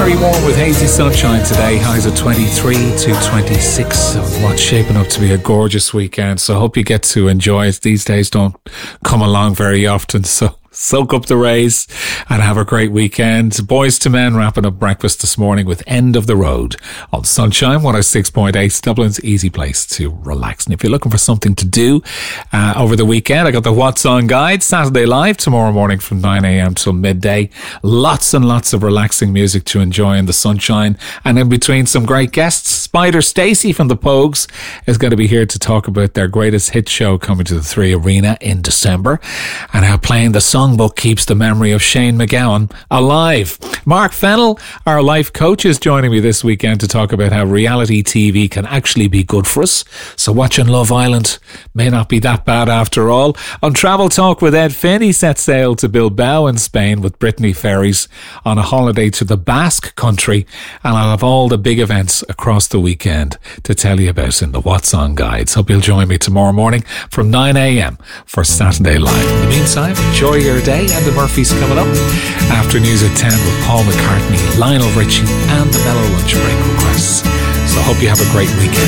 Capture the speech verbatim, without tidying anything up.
very warm with hazy sunshine today. Highs at twenty-three to twenty-six. So what's shaping up to be a gorgeous weekend. So I hope you get to enjoy it. These days don't come along very often. So soak up the rays and have a great weekend. Boys to Men wrapping up breakfast this morning with End of the Road on Sunshine one oh six point eight, Dublin's easy place to relax. And if you're looking for something to do uh, over the weekend, I got the What's On Guide, Saturday Live tomorrow morning from nine a.m. till midday. Lots and lots of relaxing music to enjoy in the sunshine, and in between some great guests. Spider Stacey from the Pogues is going to be here to talk about their greatest hit show coming to the Three Arena in December, and how playing the songbook keeps the memory of Shane MacGowan alive. Mark Fennell, our life coach, is joining me this weekend to talk about how reality T V can actually be good for us. So watching Love Island may not be that bad after all. On Travel Talk with Ed Finn, he set sail to Bilbao in Spain with Brittany Ferries on a holiday to the Basque country, and I'll have all the big events across the weekend to tell you about in the What's On Guides. Hope you'll join me tomorrow morning from nine a.m. for Saturday Live. In the meantime, enjoy your day, and the Murphys coming up after news at ten with Paul McCartney, Lionel Richie and the Mellow Lunch Break requests. So I hope you have a great weekend.